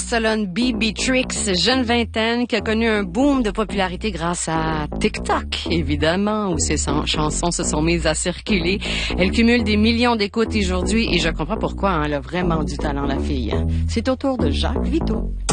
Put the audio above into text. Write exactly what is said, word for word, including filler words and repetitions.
Barcelone, B B Tricks, jeune vingtaine qui a connu un boom de popularité grâce à TikTok, évidemment, où ses chansons se sont mises à circuler. Elle cumule des millions d'écoutes aujourd'hui et je comprends pourquoi, hein, elle a vraiment du talent, la fille. C'est au tour de Jacques Vito.